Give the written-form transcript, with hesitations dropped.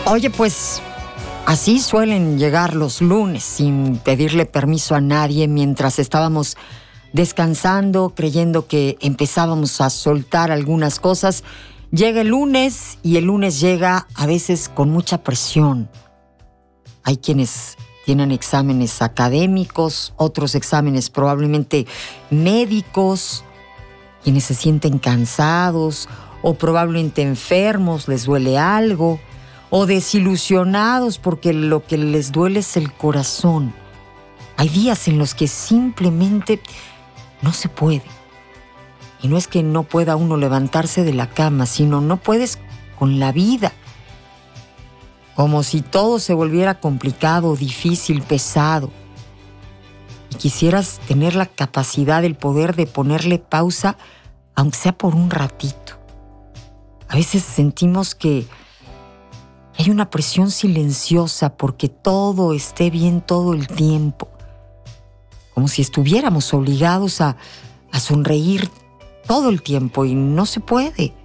Oye, pues así suelen llegar los lunes, sin pedirle permiso a nadie, mientras estábamos descansando, creyendo que empezábamos a soltar algunas cosas. Llega el lunes y el lunes llega a veces con mucha presión. Hay quienes tienen exámenes académicos, otros exámenes probablemente médicos, quienes se sienten cansados o probablemente enfermos, les duele algo, o desilusionados porque lo que les duele es el corazón. Hay días en los que simplemente no se puede. Y no es que no pueda uno levantarse de la cama, sino no puedes con la vida. Como si todo se volviera complicado, difícil, pesado. Y quisieras tener la capacidad, el poder de ponerle pausa, aunque sea por un ratito. A veces sentimos que hay una presión silenciosa porque todo esté bien todo el tiempo. Como si estuviéramos obligados a sonreír todo el tiempo y no se puede.